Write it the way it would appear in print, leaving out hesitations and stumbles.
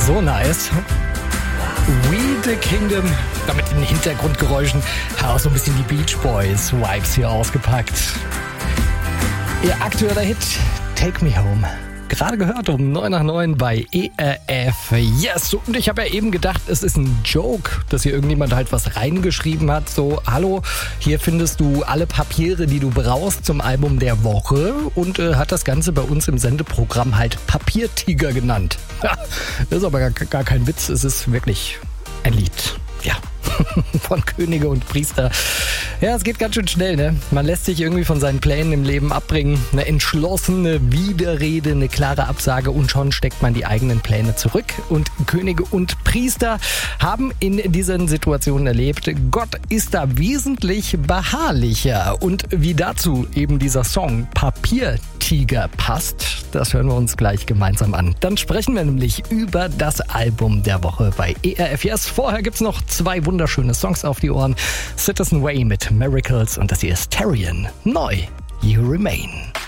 So nice. We the Kingdom, damit in den Hintergrundgeräuschen auch so ein bisschen die Beach Boys Vibes hier ausgepackt. Ihr aktueller Hit, Take Me Home. Gerade gehört um 9 nach 9 bei ERF. Yes, und ich habe ja eben gedacht, es ist ein Joke, dass hier irgendjemand halt was reingeschrieben hat. So, hallo, hier findest du alle Papiere, die du brauchst zum Album der Woche. Und hat das Ganze bei uns im Sendeprogramm halt Papiertiger genannt. Ja, das ist aber gar kein Witz, es ist wirklich ein Lied. Ja. Von Könige und Priester. Ja, es geht ganz schön schnell, ne? Man lässt sich irgendwie von seinen Plänen im Leben abbringen. Eine entschlossene Widerrede, eine klare Absage und schon steckt man die eigenen Pläne zurück. Und Könige und Priester haben in diesen Situationen erlebt, Gott ist da wesentlich beharrlicher. Und wie dazu eben dieser Song Papiertiger passt, das hören wir uns gleich gemeinsam an. Dann sprechen wir nämlich über das Album der Woche bei ERF. Yes, vorher gibt's noch 2 wunderschöne Songs auf die Ohren. Citizen Way mit Miracles und das hier ist Tarian. Neu, You Remain.